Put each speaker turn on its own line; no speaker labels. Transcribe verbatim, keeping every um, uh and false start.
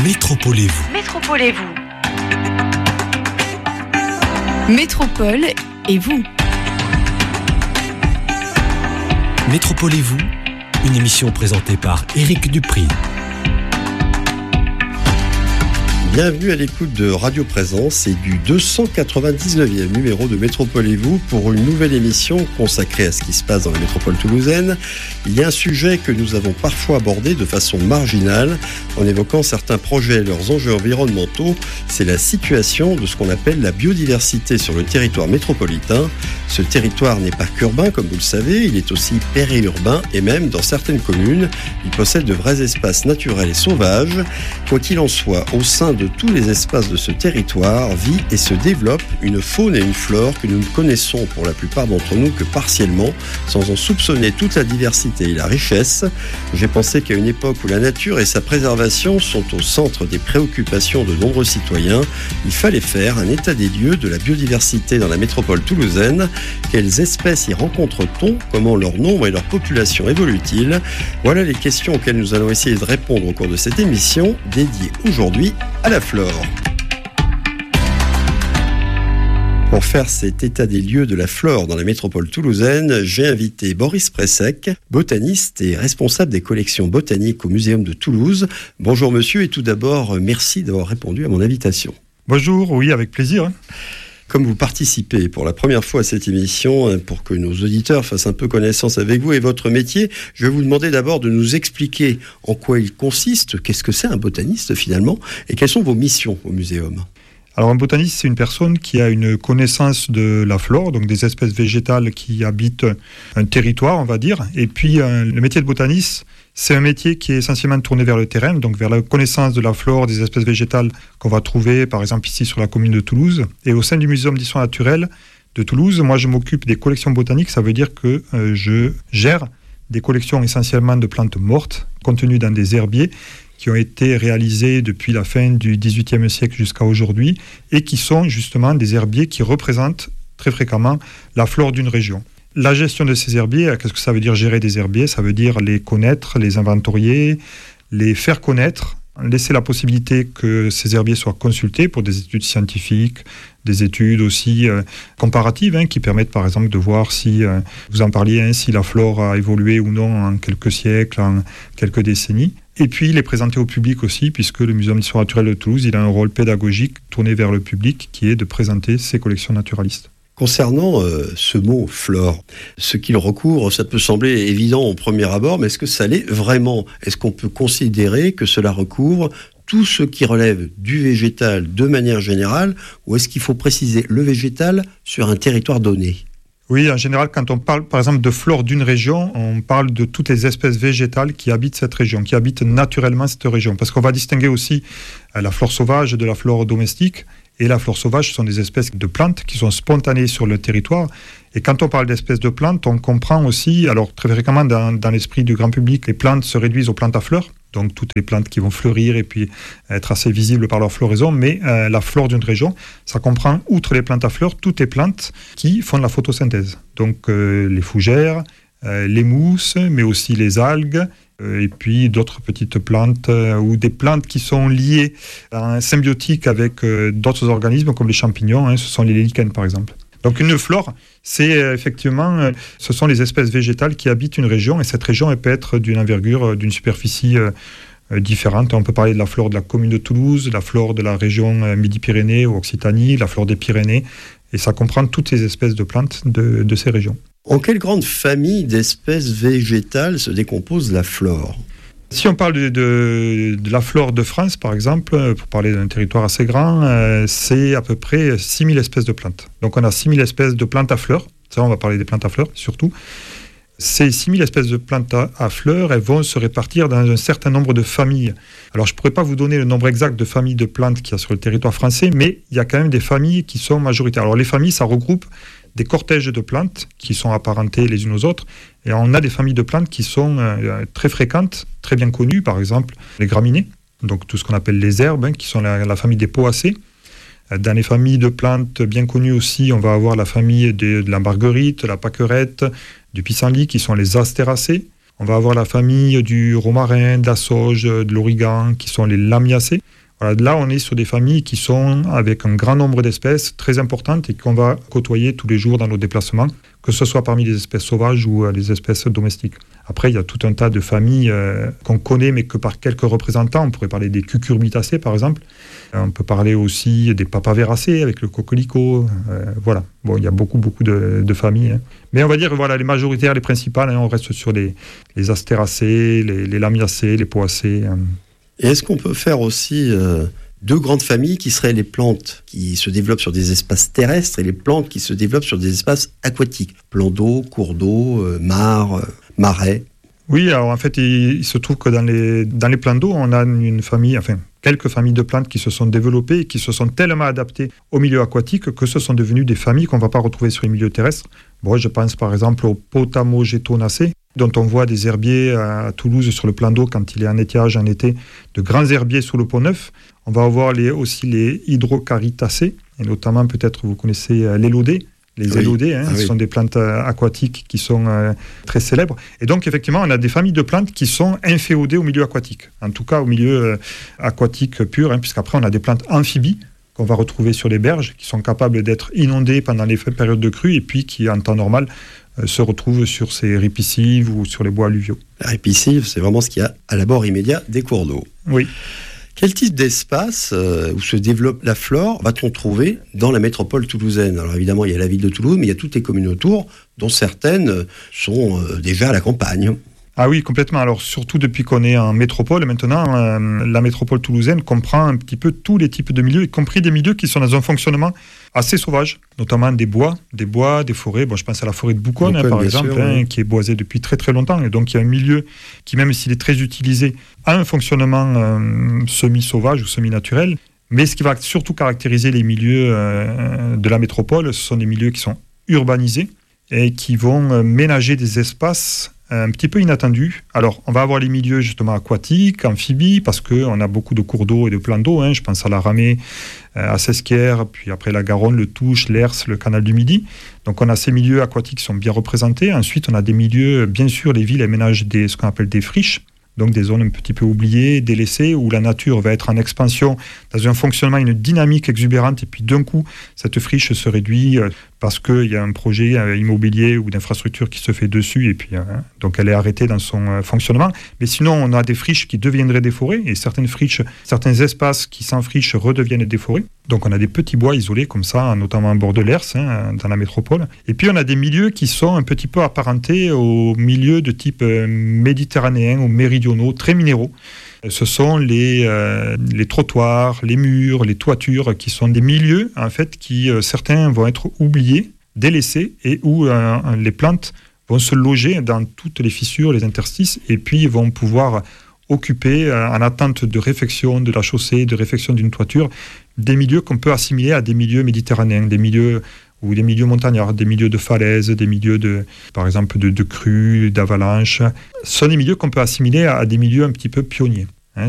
Métropolez-vous.
Métropolez-vous.
Métropole et vous.
Métropolez-vous, une émission présentée par Éric Dupri.
Bienvenue à l'écoute de Radio Présence et du deux cent quatre-vingt-dix-neuvième numéro de Métropolez-vous pour une nouvelle émission consacrée à ce qui se passe dans la métropole toulousaine. Il y a un sujet que nous avons parfois abordé de façon marginale en évoquant certains projets et leurs enjeux environnementaux. C'est la situation de ce qu'on appelle la biodiversité sur le territoire métropolitain. Ce territoire n'est pas qu'urbain, comme vous le savez, il est aussi périurbain et même dans certaines communes, il possède de vrais espaces naturels et sauvages. Quoi qu'il en soit, au sein de tous les espaces de ce territoire vit et se développe une faune et une flore que nous ne connaissons pour la plupart d'entre nous que partiellement, sans en soupçonner toute la diversité et la richesse. J'ai pensé qu'à une époque où la nature et sa préservation sont au centre des préoccupations de nombreux citoyens, il fallait faire un état des lieux de la biodiversité dans la métropole toulousaine. Quelles espèces y rencontre-t-on ? Comment leur nombre et leur population évoluent-ils ? Voilà les questions auxquelles nous allons essayer de répondre au cours de cette émission, dédiée aujourd'hui à la flore. Pour faire cet état des lieux de la flore dans la métropole toulousaine, j'ai invité Boris Pressec, botaniste et responsable des collections botaniques au Muséum de Toulouse. Bonjour monsieur, et tout d'abord, merci d'avoir répondu à mon invitation.
Bonjour, oui, avec plaisir.
Comme vous participez pour la première fois à cette émission, pour que nos auditeurs fassent un peu connaissance avec vous et votre métier, je vais vous demander d'abord de nous expliquer en quoi il consiste, qu'est-ce que c'est un botaniste finalement, et quelles sont vos missions au muséum.
Alors un botaniste, c'est une personne qui a une connaissance de la flore, donc des espèces végétales qui habitent un territoire, on va dire. Et puis euh, le métier de botaniste, c'est un métier qui est essentiellement tourné vers le terrain, donc vers la connaissance de la flore, des espèces végétales qu'on va trouver, par exemple ici sur la commune de Toulouse. Et au sein du Muséum d'histoire naturelle de Toulouse, moi je m'occupe des collections botaniques, ça veut dire que euh, je gère des collections essentiellement de plantes mortes, contenues dans des herbiers, qui ont été réalisés depuis la fin du dix-huitième siècle jusqu'à aujourd'hui, et qui sont justement des herbiers qui représentent très fréquemment la flore d'une région. La gestion de ces herbiers, qu'est-ce que ça veut dire gérer des herbiers ? Ça veut dire les connaître, les inventorier, les faire connaître, laisser la possibilité que ces herbiers soient consultés pour des études scientifiques, des études aussi euh, comparatives, hein, qui permettent par exemple de voir si, euh, vous en parliez, hein, si la flore a évolué ou non en quelques siècles, en quelques décennies. Et puis les présenter au public aussi, puisque le Muséum d'histoire naturelle de Toulouse, il a un rôle pédagogique tourné vers le public, qui est de présenter ses collections naturalistes.
Concernant euh, ce mot « flore », ce qu'il recouvre, ça peut sembler évident au premier abord, mais est-ce que ça l'est vraiment ? Est-ce qu'on peut considérer que cela recouvre tout ce qui relève du végétal de manière générale, ou est-ce qu'il faut préciser le végétal sur un territoire donné ?
Oui, en général, quand on parle par exemple de flore d'une région, on parle de toutes les espèces végétales qui habitent cette région, qui habitent naturellement cette région. Parce qu'on va distinguer aussi la flore sauvage de la flore domestique. Et la flore sauvage, ce sont des espèces de plantes qui sont spontanées sur le territoire. Et quand on parle d'espèces de plantes, on comprend aussi, alors très fréquemment dans, dans l'esprit du grand public, les plantes se réduisent aux plantes à fleurs, donc toutes les plantes qui vont fleurir et puis être assez visibles par leur floraison. Mais euh, la flore d'une région, ça comprend, outre les plantes à fleurs, toutes les plantes qui font de la photosynthèse. Donc euh, les fougères, euh, les mousses, mais aussi les algues, et puis d'autres petites plantes euh, ou des plantes qui sont liées à un symbiotique avec euh, d'autres organismes comme les champignons, hein, ce sont les lichens par exemple. Donc une flore, c'est euh, effectivement, euh, ce sont les espèces végétales qui habitent une région, et cette région elle peut être d'une envergure, euh, d'une superficie euh, euh, différente. On peut parler de la flore de la commune de Toulouse, la flore de la région euh, Midi-Pyrénées ou Occitanie, la flore des Pyrénées, et ça comprend toutes les espèces de plantes de, de ces régions.
En quelle grande famille d'espèces végétales se décompose la flore ?
Si on parle de, de, de la flore de France, par exemple, pour parler d'un territoire assez grand, euh, c'est à peu près six mille espèces de plantes. Donc on a six mille espèces de plantes à fleurs. Ça, on va parler des plantes à fleurs, surtout. Ces six mille espèces de plantes à, à fleurs, elles vont se répartir dans un certain nombre de familles. Alors je ne pourrais pas vous donner le nombre exact de familles de plantes qu'il y a sur le territoire français, mais il y a quand même des familles qui sont majoritaires. Alors les familles, ça regroupe des cortèges de plantes qui sont apparentées les unes aux autres. Et on a des familles de plantes qui sont euh, très fréquentes, très bien connues, par exemple les graminées, donc tout ce qu'on appelle les herbes, hein, qui sont la, la famille des poacées. Dans les familles de plantes bien connues aussi, on va avoir la famille de, de la marguerite, la pâquerette, du pissenlit, qui sont les astéracées. On va avoir la famille du romarin, de la sauge, de l'origan, qui sont les lamiacées. Voilà, là, on est sur des familles qui sont avec un grand nombre d'espèces très importantes et qu'on va côtoyer tous les jours dans nos déplacements, que ce soit parmi les espèces sauvages ou euh, les espèces domestiques. Après, il y a tout un tas de familles euh, qu'on connaît, mais que par quelques représentants. On pourrait parler des cucurbitacées, par exemple. Euh, on peut parler aussi des papaveracées avec le coquelicot. Euh, voilà. Bon, il y a beaucoup, beaucoup de, de familles. Hein. Mais on va dire, voilà, les majoritaires, les principales, hein, on reste sur les, les astéracées, les, les lamiacées, les poacées. Hein.
Et est-ce qu'on peut faire aussi euh, deux grandes familles qui seraient les plantes qui se développent sur des espaces terrestres et les plantes qui se développent sur des espaces aquatiques, plans d'eau, cours d'eau, euh, mares, euh, marais?
Oui, alors en fait, il, il se trouve que dans les, dans les plans d'eau, on a une famille, enfin, quelques familles de plantes qui se sont développées et qui se sont tellement adaptées au milieu aquatique que ce sont devenues des familles qu'on ne va pas retrouver sur les milieux terrestres. Bon, je pense par exemple aux Potamogetonacées, dont on voit des herbiers à Toulouse sur le plan d'eau quand il est en étiage en été, de grands herbiers sous le Pont Neuf. On va avoir les, aussi les Hydrocaritacées, et notamment peut-être vous connaissez euh, l'élodée. Les
oui.
élodées, hein,
ah,
ce
oui.
sont des plantes euh, aquatiques qui sont euh, très célèbres. Et donc effectivement, on a des familles de plantes qui sont inféodées au milieu aquatique, en tout cas au milieu euh, aquatique pur, hein, puisqu'après on a des plantes amphibies qu'on va retrouver sur les berges, qui sont capables d'être inondées pendant les périodes de crue, et puis qui en temps normal euh, se retrouvent sur ces ripiscives ou sur les bois alluviaux.
La ripiscive, c'est vraiment ce qu'il y a à l'abord immédiat des cours d'eau.
Oui.
Quel type d'espace euh, où se développe la flore va-t-on trouver dans la métropole toulousaine? Alors évidemment, il y a la ville de Toulouse, mais il y a toutes les communes autour, dont certaines sont euh, déjà à la campagne.
Ah oui, complètement. Alors surtout depuis qu'on est en métropole, maintenant, euh, la métropole toulousaine comprend un petit peu tous les types de milieux, y compris des milieux qui sont dans un fonctionnement assez sauvage, notamment des bois, des bois, des forêts. Bon, je pense à la forêt de Bouconne,
Bouconne
hein, par
bien
exemple,
sûr,
hein,
oui.
qui est boisée depuis très très longtemps. Et donc il y a un milieu qui, même s'il est très utilisé, a un fonctionnement euh, semi-sauvage ou semi-naturel. Mais ce qui va surtout caractériser les milieux euh, de la métropole, ce sont des milieux qui sont urbanisés et qui vont euh, ménager des espaces un petit peu inattendus. Alors, on va avoir les milieux justement aquatiques, amphibies, parce qu'on a beaucoup de cours d'eau et de plans d'eau. Hein. Je pense à la Ramée, euh, à Sesquières, puis après la Garonne, le Touche, l'Hers, le canal du Midi. Donc, on a ces milieux aquatiques qui sont bien représentés. Ensuite, on a des milieux, bien sûr, les villes aménagent des, ce qu'on appelle des friches. Donc des zones un petit peu oubliées, délaissées, où la nature va être en expansion, dans un fonctionnement, une dynamique exubérante, et puis d'un coup, cette friche se réduit euh, parce qu'il y a un projet euh, immobilier ou d'infrastructure qui se fait dessus, et puis euh, donc elle est arrêtée dans son euh, fonctionnement. Mais sinon, on a des friches qui deviendraient des forêts, et certaines friches, certains espaces qui sans friches redeviennent des forêts. Donc on a des petits bois isolés comme ça, notamment à bord de l'Hers, hein, dans la métropole. Et puis on a des milieux qui sont un petit peu apparentés aux milieux de type euh, méditerranéen ou méridionaux, très minéraux. Ce sont les, euh, les trottoirs, les murs, les toitures, qui sont des milieux, en fait, qui, euh, certains vont être oubliés, délaissés, et où euh, les plantes vont se loger dans toutes les fissures, les interstices, et puis vont pouvoir occuper, euh, en attente de réfection de la chaussée, de réfection d'une toiture, des milieux qu'on peut assimiler à des milieux méditerranéens, des milieux ou des milieux montagnards, des milieux de falaises, des milieux de, par exemple, de, de crues, d'avalanches. Ce sont des milieux qu'on peut assimiler à, à des milieux un petit peu pionniers.